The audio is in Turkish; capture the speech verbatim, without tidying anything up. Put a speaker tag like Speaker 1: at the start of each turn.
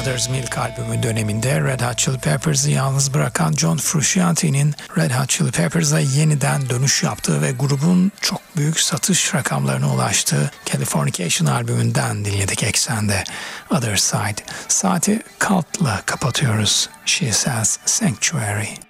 Speaker 1: Mother's Milk albümü döneminde Red Hot Chili Peppers'ı yalnız bırakan John Frusciante'nin Red Hot Chili Peppers'a yeniden dönüş yaptığı ve grubun çok büyük satış rakamlarına ulaştığı Californication albümünden dinledik Eksende. Other Side. Saati Cult'la kapatıyoruz. She Says Sanctuary.